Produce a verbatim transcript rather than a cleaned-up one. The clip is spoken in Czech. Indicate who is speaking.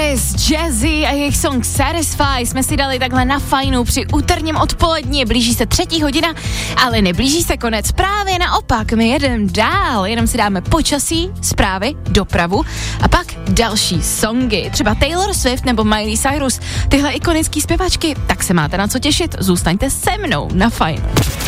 Speaker 1: Travis, Jazzy a jejich song Satisfy jsme si dali takhle na fajnu při úterním odpoledni. Blíží se třetí hodina, ale neblíží se konec. Právě naopak, my jedeme dál, jenom si dáme počasí, zprávy, dopravu a pak další songy. Třeba Taylor Swift nebo Miley Cyrus. Tyhle ikonické zpěvačky, tak se máte na co těšit. Zůstaňte se mnou na fajnu.